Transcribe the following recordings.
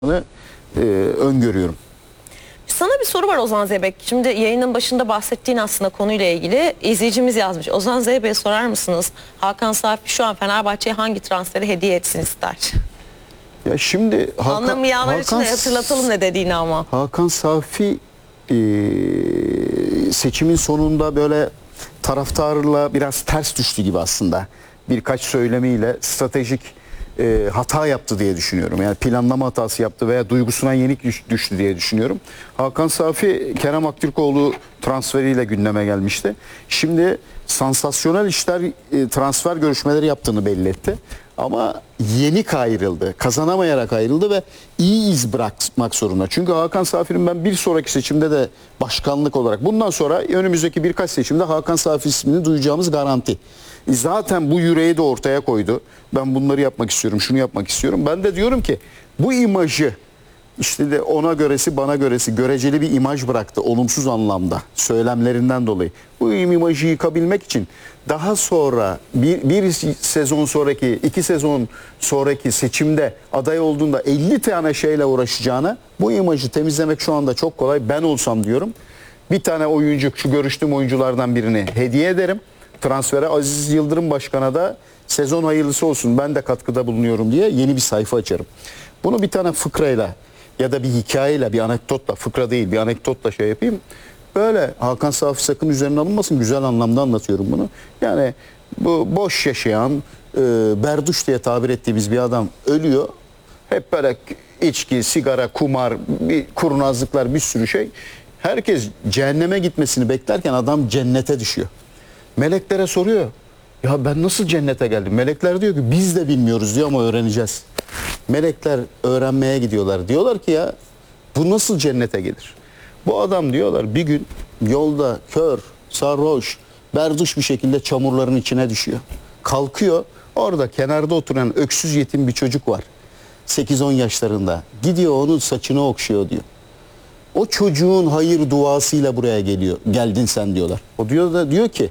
öngörüyorum. Sana bir soru var Ozan Zeybek. Şimdi yayının başında bahsettiğin aslında konuyla ilgili izleyicimiz yazmış. Ozan Zeybek'e sorar mısınız? Hakan Safi şu an Fenerbahçe'ye hangi transferi hediye etsin ister? Ya şimdi anlamayanlar için de hatırlatalım ne dediğini ama. Hakan Safi seçimin sonunda böyle taraftarla biraz ters düştü gibi aslında. Birkaç söylemiyle stratejik hata yaptı diye düşünüyorum. Yani planlama hatası yaptı veya duygusuna yenik düştü diye düşünüyorum. Hakan Safi, Kerem Aktürkoğlu transferiyle gündeme gelmişti. Şimdi sansasyonel işler, transfer görüşmeleri yaptığını belli etti. Ama yenik ayrıldı, kazanamayarak ayrıldı ve iyi iz bırakmak zorunda. Çünkü Hakan Safi'nin ben bir sonraki seçimde de başkanlık olarak, bundan sonra önümüzdeki birkaç seçimde Hakan Safi ismini duyacağımız garanti. Zaten bu yüreği de ortaya koydu. Ben bunları yapmak istiyorum, şunu yapmak istiyorum. Ben de diyorum ki bu imajı, işte de ona göresi bana göresi göreceli bir imaj bıraktı olumsuz anlamda söylemlerinden dolayı. Bu imajı yıkabilmek için daha sonra bir sezon sonraki, 2 sezon sonraki seçimde aday olduğunda 50 tane şeyle uğraşacağına bu imajı temizlemek şu anda çok kolay. Ben olsam diyorum bir tane oyuncu, şu görüştüğüm oyunculardan birini hediye ederim transfere. Aziz Yıldırım Başkan'a da sezon hayırlısı olsun, ben de katkıda bulunuyorum diye yeni bir sayfa açarım. Bunu bir tane fıkrayla ya da bir hikayeyle, bir anekdotla, fıkra değil bir anekdotla şey yapayım. Böyle Hakan Safi sakın üzerine alınmasın, güzel anlamda anlatıyorum bunu. Yani bu boş yaşayan, berduş diye tabir ettiğimiz bir adam ölüyor. Hep böyle içki, sigara, kumar, bir kurnazlıklar, bir sürü şey. Herkes cehenneme gitmesini beklerken adam cennete düşüyor. Meleklere soruyor. Ya ben nasıl cennete geldim? Melekler diyor ki biz de bilmiyoruz diyor ama öğreneceğiz. Melekler öğrenmeye gidiyorlar. Diyorlar ki ya bu nasıl cennete gelir? Bu adam diyorlar bir gün yolda kör, sarhoş, berduş bir şekilde çamurların içine düşüyor. Kalkıyor, orada kenarda oturan öksüz yetim bir çocuk var. 8-10 yaşlarında. Gidiyor onun saçını okşuyor diyor. O çocuğun hayır duasıyla buraya geliyor. Geldin sen diyorlar. O diyor ki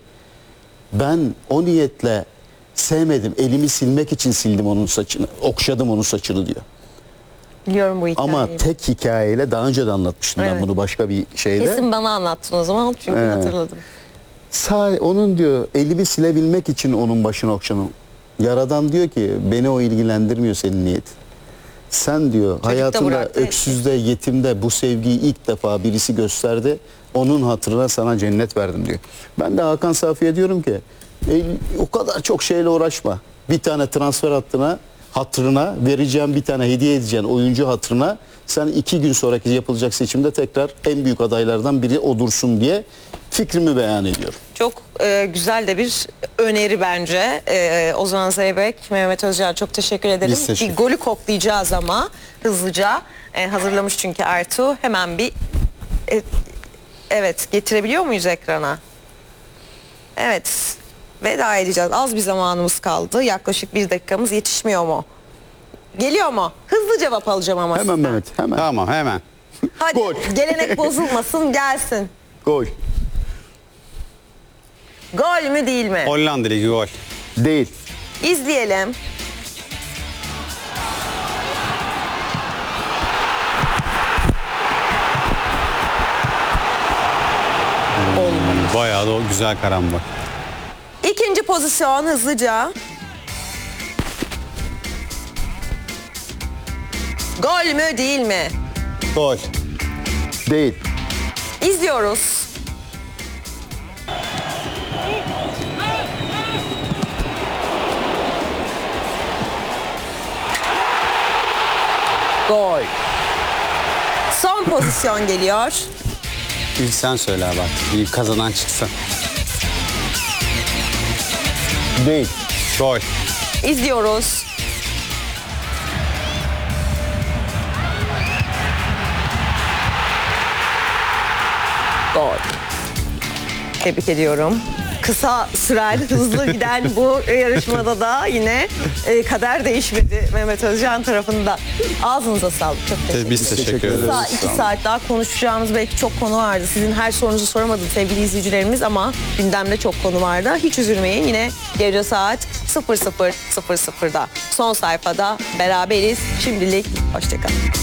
ben o niyetle sevmedim. Elimi silmek için sildim onun saçını. Okşadım onun saçını diyor. Biliyorum bu hikayeyi. Ama tek hikayeyle daha önce de anlatmıştım ben bunu başka bir şeyde. Kesin bana anlattın o zaman çünkü hatırladım. Onun diyor elimi silebilmek için onun başını okşadım. Yaradan diyor ki beni o ilgilendirmiyor senin niyetin. Sen diyor çocuk hayatında öksüzde, yetimde bu sevgiyi ilk defa birisi gösterdi. Onun hatırına sana cennet verdim diyor. Ben de Hakan Safi'ye diyorum ki o kadar çok şeyle uğraşma. Bir tane transfer hatırına vereceğim, bir tane hediye edeceğin oyuncu hatırına sen 2 gün sonraki yapılacak seçimde tekrar en büyük adaylardan biri olursun diye fikrimi beyan ediyorum. Çok güzel de bir öneri bence. Ozan Zeybek, Mehmet Özcan çok teşekkür ederim. Bir golü koklayacağız ama hızlıca. Hazırlamış çünkü Ertuğ. Hemen bir evet getirebiliyor muyuz ekrana? Evet. Veda edeceğiz. Az bir zamanımız kaldı. Yaklaşık 1 dakikamız yetişmiyor mu? Geliyor mu? Hızlı cevap alacağım ama. Hemen sizden. Mehmet, hemen. Tamam, hemen. Hadi Gol. Gelenek bozulmasın gelsin. Gol. Gol mü değil mi? Hollanda Ligi gol. Değil. İzleyelim. Bayağı da o güzel karamba. İkinci pozisyon hızlıca. Gol mü değil mi? Gol. Değil. İzliyoruz. Gol. Son pozisyon geliyor. İlk sen söyle bak. Bir kazanan çıksın. Değil. Gol. İzliyoruz. Gol. Tebrik ediyorum. Kısa süren, hızlı giden bu yarışmada da yine kader değişmedi Mehmet Özcan tarafında. Ağzınıza sağlık. Çok teşekkür ederim. Biz teşekkür ederiz. 2 saat daha konuşacağımız belki çok konu vardı. Sizin her sorunuzu soramadım sevgili izleyicilerimiz ama gündemde çok konu vardı. Hiç üzülmeyin, yine gece saat 00.00'da son sayfada beraberiz. Şimdilik hoşçakalın.